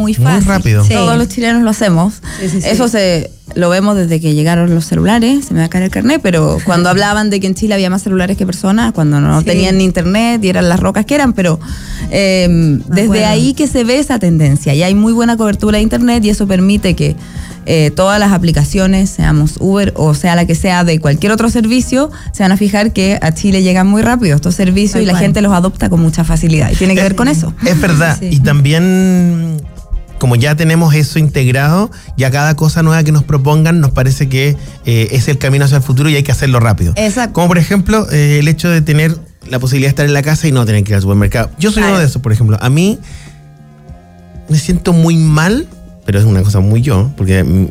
muy fácil. Muy rápido. Sí. Todos los chilenos lo hacemos. Sí. Eso lo vemos desde que llegaron los celulares. Se me va a caer el carnet, pero cuando hablaban de que en Chile había más celulares que personas, cuando no tenían ni internet y eran las rocas que eran, pero desde ahí que se ve esa tendencia. Y hay muy buena cobertura de internet y eso permite que todas las aplicaciones, seamos Uber o sea la que sea de cualquier otro servicio, se van a fijar que a Chile llegan muy rápido estos servicios y la gente los adopta con mucha facilidad. Y tiene que ver con eso. Es verdad. Sí. Y también, como ya tenemos eso integrado, ya cada cosa nueva que nos propongan nos parece que es el camino hacia el futuro y hay que hacerlo rápido. Exacto. Como por ejemplo, el hecho de tener la posibilidad de estar en la casa y no tener que ir al supermercado. Yo soy uno de esos, por ejemplo. A mí me siento muy mal, pero es una cosa muy yo, porque